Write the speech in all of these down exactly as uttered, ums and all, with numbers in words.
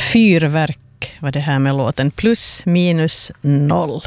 Fyrverk var det här med låten plus minus noll.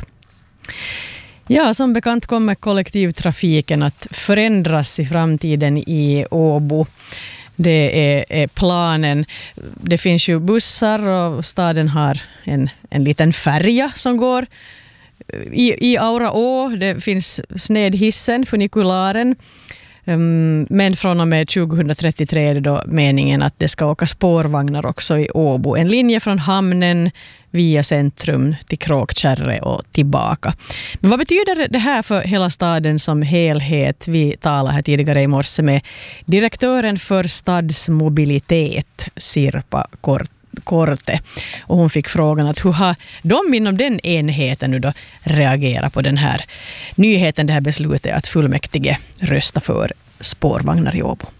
Ja, som bekant kommer kollektivtrafiken att förändras i framtiden i Åbo. Det är, är planen. Det finns ju bussar och staden har en, en liten färja som går i, i Auraå. Det finns snedhissen, funikularen. Um, men från och med tjugohundratrettiotre är det då meningen att det ska åka spårvagnar också i Åbo. En linje från hamnen via centrum till Kråkkärre och tillbaka. Men vad betyder det här för hela staden som helhet? Vi talade här tidigare i morse med direktören för stadsmobilitet, Sirpa Kort. Korte. Och hon fick frågan att hur har de inom den enheten nu då reagerat på den här nyheten, det här beslutet att fullmäktige rösta för spårvagnar i Åbo.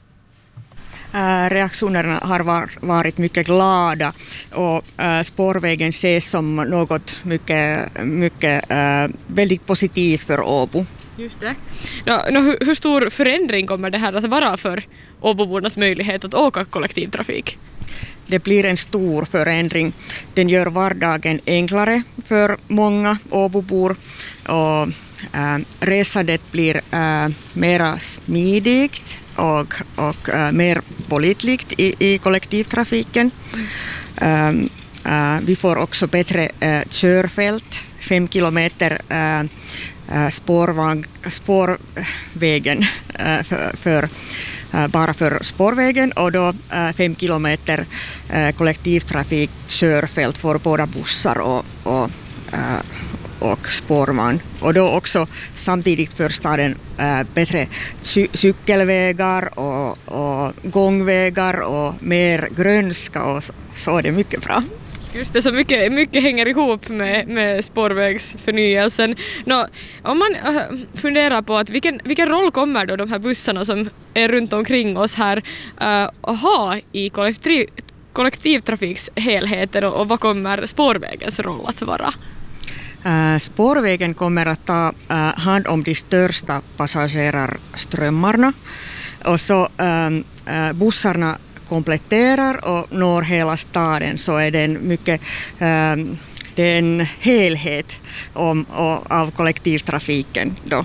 Uh, reaktionerna har var, varit mycket glada och uh, spårvägen ses som något mycket, mycket uh, väldigt positivt för Åbo. Just det. Ja, no, hur, hur stor förändring kommer det här att vara för Åbobornas möjlighet att åka kollektivtrafik? Det blir en stor förändring. Den gör vardagen enklare för många Åbobor och äh, resandet blir äh, mer smidigt och, och äh, mer pålitligt i, i kollektivtrafiken. Mm. Äh, äh, vi får också bättre äh, körfält, fem kilometer äh, äh, spårvagn, spårvägen äh, för, för bara för spårvägen och då äh, fem kilometer äh, kollektivtrafik körfält för båda bussar och, och, äh, och spårvagn. Och då också samtidigt för staden äh, bättre cy- cykelvägar och, och gångvägar och mer grönska och så, så är det mycket bra. Just det, så mycket, mycket hänger ihop med, med spårvägsförnyelsen. Nå, om man äh, funderar på att vilken, vilken roll kommer då de här bussarna som är runt omkring oss här äh, att ha i kollektiv, kollektivtrafikshelheten och, och vad kommer spårvägens roll att vara? Äh, spårvägen kommer att ta äh, hand om de största passagerarströmmarna och så äh, bussarna kompletterar och når hela staden, så är det en mycket äh, det är en helhet om, av kollektivtrafiken då.